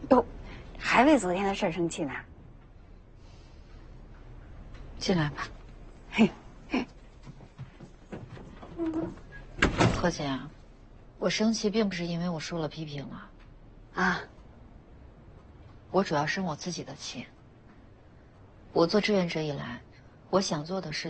哟，还为昨天的事生气呢？ 进来吧。 嘿， 何姐啊，我生气并不是因为我受了批评了， 啊， 我主要生我自己的气。我做志愿者以来，我想做的事